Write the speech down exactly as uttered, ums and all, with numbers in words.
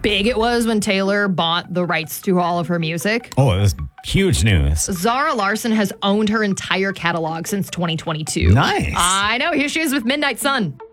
big it was when Taylor bought the rights to all of her music? Oh, it was huge news. Zara Larsson has owned her entire catalog since twenty twenty-two. Nice. I know. Here she is with Midnight Sun.